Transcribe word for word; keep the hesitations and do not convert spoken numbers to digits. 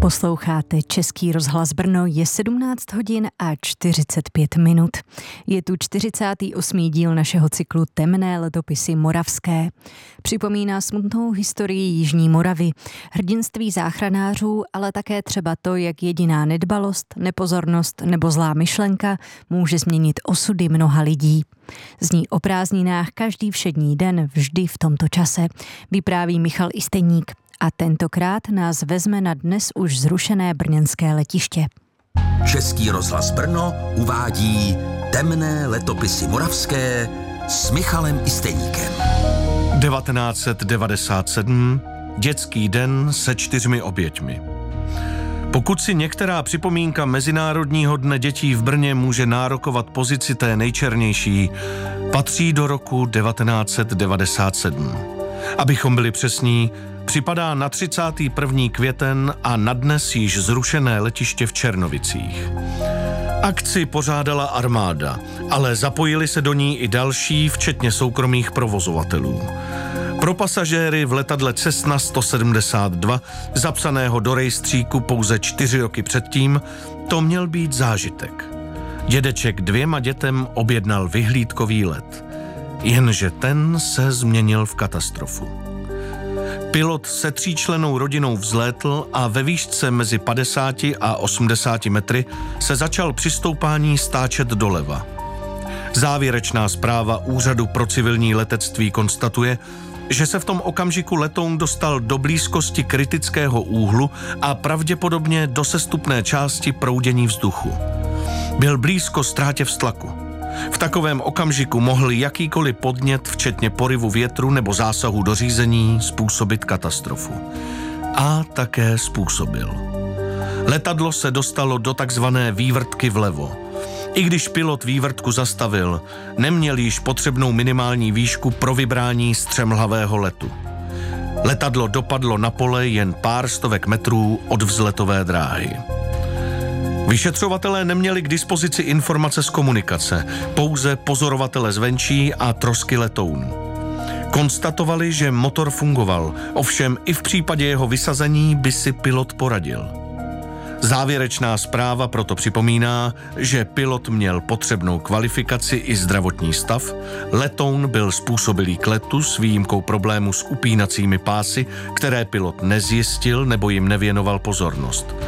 Posloucháte Český rozhlas Brno, je sedmnáct hodin a čtyřicet pět minut. Je tu čtyřicátý osmý díl našeho cyklu Temné letopisy moravské. Připomíná smutnou historii Jižní Moravy, hrdinství záchranářů, ale také třeba to, jak jediná nedbalost, nepozornost nebo zlá myšlenka může změnit osudy mnoha lidí. Zní o prázdninách každý všední den, vždy v tomto čase, vypráví Michal Isteník. A tentokrát nás vezme na dnes už zrušené brněnské letiště. Český rozhlas Brno uvádí Temné letopisy moravské s Michalem Isteníkem. devatenáct set devadesát sedm. Dětský den se čtyřmi oběťmi. Pokud si některá připomínka Mezinárodního dne dětí v Brně může nárokovat pozici té nejčernější, patří do roku devatenáct set devadesát sedm. Abychom byli přesní, připadá na třicátý první květen a na dnes již zrušené letiště v Černovicích. Akci pořádala armáda, ale zapojili se do ní i další, včetně soukromých provozovatelů. Pro pasažéry v letadle Cessna sto sedmdesát dva, zapsaného do rejstříku pouze čtyři roky předtím, to měl být zážitek. Dědeček dvěma dětem objednal vyhlídkový let, jenže ten se změnil v katastrofu. Pilot se tříčlennou rodinou vzlétl a ve výšce mezi padesáti a osmdesáti metry se začal při stoupání stáčet doleva. Závěrečná zpráva Úřadu pro civilní letectví konstatuje, že se v tom okamžiku letoun dostal do blízkosti kritického úhlu a pravděpodobně do sestupné části proudění vzduchu. Byl blízko ztrátě vztlaku. V takovém okamžiku mohl jakýkoliv podnět, včetně poryvu větru nebo zásahu do řízení, způsobit katastrofu. A také způsobil. Letadlo se dostalo do takzvané vývrtky vlevo. I když pilot vývrtku zastavil, neměl již potřebnou minimální výšku pro vybrání střemhlavého letu. Letadlo dopadlo na pole jen pár stovek metrů od vzletové dráhy. Vyšetřovatelé neměli k dispozici informace z komunikace, pouze pozorovatele zvenčí a trosky letounu. Konstatovali, že motor fungoval, ovšem i v případě jeho vysazení by si pilot poradil. Závěrečná zpráva proto připomíná, že pilot měl potřebnou kvalifikaci i zdravotní stav, letoun byl způsobilý k letu s výjimkou problému s upínacími pásy, které pilot nezjistil nebo jim nevěnoval pozornost.